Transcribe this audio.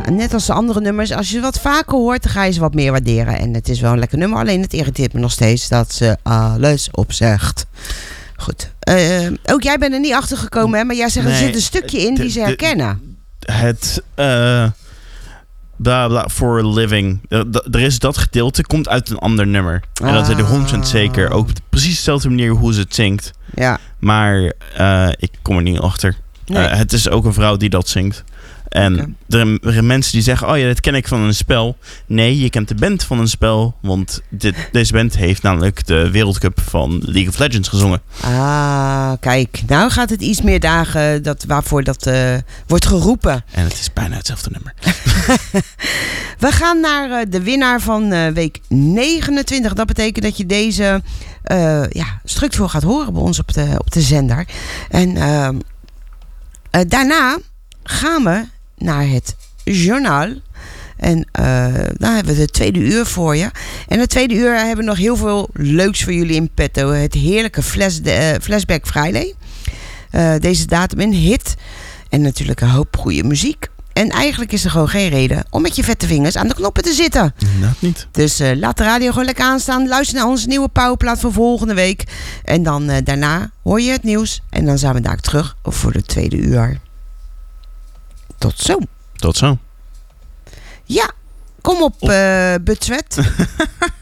net als de andere nummers, als je wat vaker hoort, dan ga je ze wat meer waarderen. En het is wel een lekker nummer, alleen het irriteert me nog steeds dat ze alles opzegt. Goed. Ook jij bent er niet achter gekomen, hè? Maar jij zegt, er zit een stukje in die ze herkennen. Het bla bla for a living. Er is dat gedeelte, komt uit een ander nummer. En dat weet ik 100% zeker. Ook op precies dezelfde manier hoe ze het zingt. Ja. Maar ik kom er niet achter. Nee. Het is ook een vrouw die dat zingt. En er zijn mensen die zeggen, oh ja, dit ken ik van een spel. Nee, je kent de band van een spel. Want deze band heeft namelijk de Wereldcup van League of Legends gezongen. Ah, kijk. Nou gaat het iets meer dagen waarvoor dat wordt geroepen. En het is bijna hetzelfde nummer. We gaan naar de winnaar van week 29. Dat betekent dat je deze structuur gaat horen bij ons op de zender. En daarna gaan we naar het journaal. En dan hebben we de tweede uur voor je. En de tweede uur hebben we nog heel veel leuks voor jullie in petto. Het heerlijke Flashback Friday. Deze datum een hit. En natuurlijk een hoop goede muziek. En eigenlijk is er gewoon geen reden om met je vette vingers aan de knoppen te zitten. Dat niet. Dus laat de radio gewoon lekker aanstaan. Luister naar onze nieuwe powerplaat van volgende week. En dan daarna hoor je het nieuws. En dan zijn we daar terug voor de tweede uur. Tot zo. Tot zo. Ja, kom op, Butchwet.